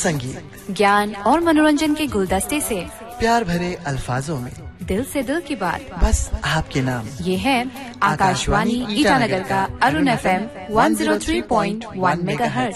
संगीत, ज्ञान और मनोरंजन के गुलदस्ते से प्यार भरे अल्फाजों में दिल से दिल की बात, बस आपके नाम। ये है आकाशवाणी ईटानगर का अरुण FM 103.1 मेगाहर्ट्ज।